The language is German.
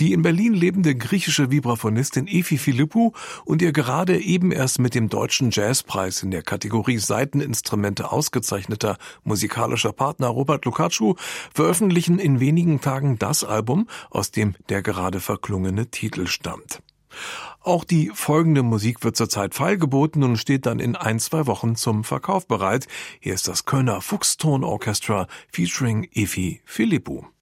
Die in Berlin lebende griechische Vibraphonistin Efi Philippou und ihr gerade eben erst mit dem Deutschen Jazzpreis in der Kategorie Saiteninstrumente ausgezeichneter musikalischer Partner Robert Lukacu veröffentlichen in wenigen Tagen das Album, aus dem der gerade verklungene Titel stammt. Auch die folgende Musik wird zurzeit feilgeboten und steht dann in 1-2 Wochen zum Verkauf bereit. Hier ist das Kölner Fuchston Orchestra featuring Efi Philippou.